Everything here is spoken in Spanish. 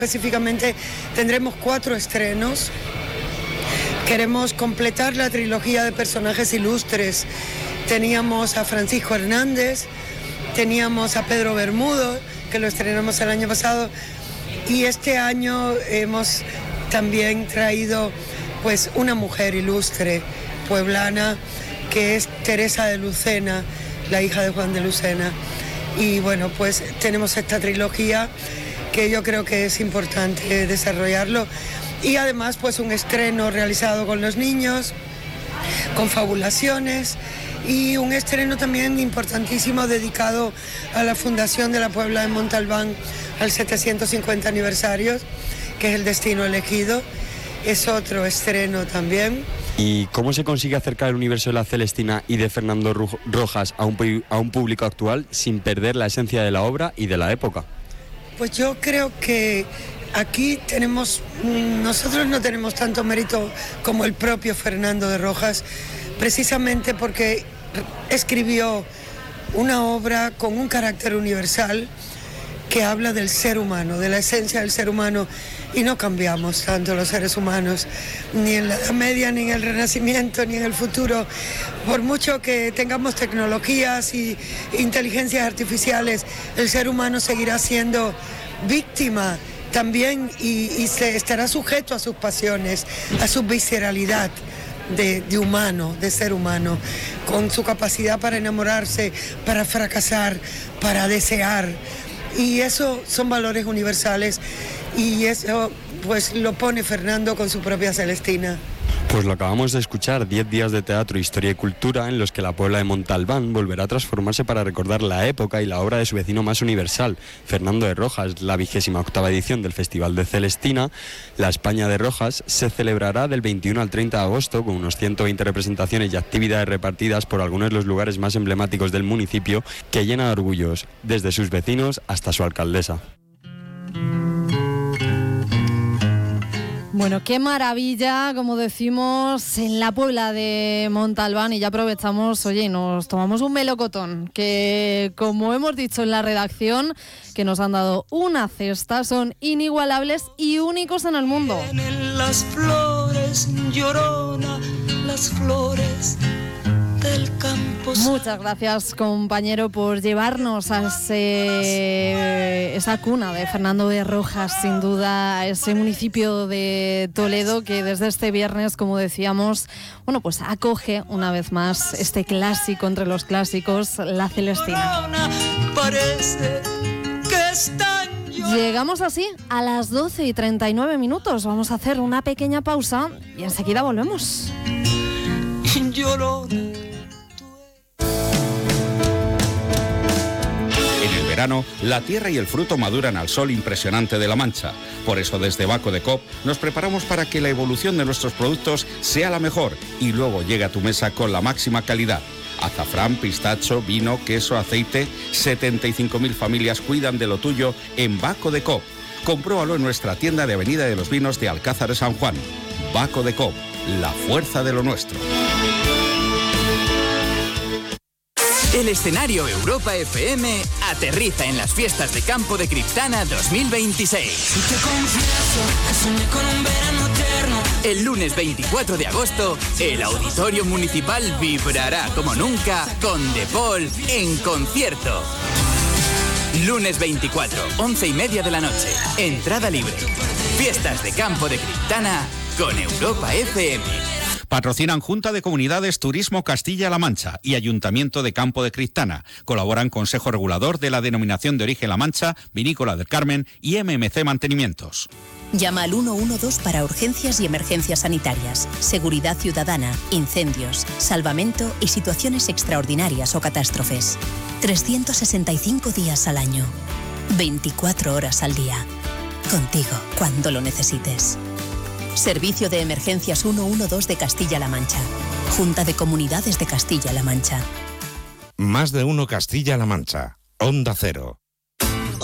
Específicamente tendremos 4 estrenos. Queremos completar la trilogía de personajes ilustres. Teníamos a Francisco Hernández, teníamos a Pedro Bermudo, que lo estrenamos el año pasado, y este año hemos también traído pues una mujer ilustre pueblana, que es Teresa de Lucena, la hija de Juan de Lucena. Y bueno, pues tenemos esta trilogía que yo creo que es importante desarrollarlo, y además pues un estreno realizado con los niños, con fabulaciones, y un estreno también importantísimo dedicado a la fundación de la Puebla de Montalbán, al 750 aniversario, que es El destino elegido. Es otro estreno también. ¿Y cómo se consigue acercar el universo de la Celestina y de Fernando Rojas a un público actual sin perder la esencia de la obra y de la época? Pues yo creo que aquí nosotros no tenemos tanto mérito como el propio Fernando de Rojas, precisamente porque escribió una obra con un carácter universal que habla del ser humano, de la esencia del ser humano, y no cambiamos tanto los seres humanos, ni en la Edad Media, ni en el Renacimiento, ni en el futuro. Por mucho que tengamos tecnologías y inteligencias artificiales, el ser humano seguirá siendo víctima también y se estará sujeto a sus pasiones, a su visceralidad de humano, de ser humano, con su capacidad para enamorarse, para fracasar, para desear. Y eso son valores universales, y eso pues lo pone Fernando con su propia Celestina. Pues lo acabamos de escuchar, 10 días de teatro, historia y cultura en los que la Puebla de Montalbán volverá a transformarse para recordar la época y la obra de su vecino más universal, Fernando de Rojas. La 28ª edición del Festival de Celestina, la España de Rojas, se celebrará del 21 al 30 de agosto con unos 120 representaciones y actividades repartidas por algunos de los lugares más emblemáticos del municipio, que llena de orgullos, desde sus vecinos hasta su alcaldesa. Bueno, qué maravilla, como decimos, en la Puebla de Montalbán, y ya aprovechamos, oye, y nos tomamos un melocotón, que como hemos dicho en la redacción, que nos han dado una cesta, son inigualables y únicos en el mundo. Vienen las flores, Llorona, las flores del campo. Muchas gracias, compañero, por llevarnos a esa cuna de Fernando de Rojas, sin duda, a ese municipio de Toledo que desde este viernes, como decíamos, bueno, pues acoge una vez más este clásico entre los clásicos, la Celestina. Parece que están llorando. Llegamos así a las 12:39. Vamos a hacer una pequeña pausa y enseguida volvemos. Llorona. En el verano, la tierra y el fruto maduran al sol impresionante de La Mancha. Por eso, desde Baco de Coop nos preparamos para que la evolución de nuestros productos sea la mejor y luego llegue a tu mesa con la máxima calidad. Azafrán, pistacho, vino, queso, aceite. 75.000 familias cuidan de lo tuyo en Baco de Coop. Compruébalo en nuestra tienda de Avenida de los Vinos de Alcázar de San Juan. Baco de Coop, la fuerza de lo nuestro. El escenario Europa FM aterriza en las fiestas de campo de Criptana 2026. El lunes 24 de agosto, el Auditorio Municipal vibrará como nunca con The Paul en concierto. Lunes 24, 11:30 de la noche. Entrada libre. Fiestas de campo de Criptana con Europa FM. Patrocinan Junta de Comunidades Turismo Castilla-La Mancha y Ayuntamiento de Campo de Criptana. Colaboran Consejo Regulador de la Denominación de Origen La Mancha, Vinícola del Carmen y MMC Mantenimientos. Llama al 112 para urgencias y emergencias sanitarias, seguridad ciudadana, incendios, salvamento y situaciones extraordinarias o catástrofes. 365 días al año, 24 horas al día. Contigo cuando lo necesites. Servicio de Emergencias 112 de Castilla-La Mancha. Junta de Comunidades de Castilla-La Mancha. Más de uno Castilla-La Mancha. Onda Cero.